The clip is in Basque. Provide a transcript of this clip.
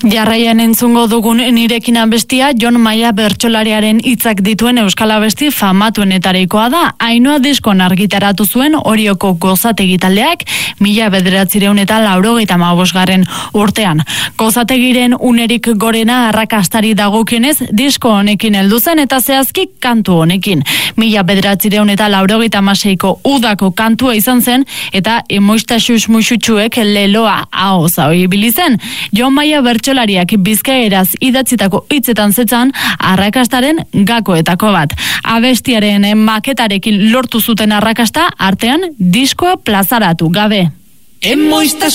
Jarraian entzungo dugun nirekin abestia Jon Maia bertsolariaren hitzak dituen euskal abesti famatuenetarikoa da. Ainhoa diskon argitaratu zuen Orioko Gozategi taldeak 1985 urtean. Gozategiren unerik gorena arrakastari dagokionez disko honekin heldu zen eta zehazki kantu honekin. 1986ko udako kantua izan zen eta emoistaxus muxutxuek leloa ahoza ibili zen. Jon Maia bertsolariak bizkaieraz idatzitako hitzetan zetzan arrakastaren gakoetako bat. Abestiaren maketarekin lortu zuten arrakasta artean diskoa plazaratu gabe. Emoista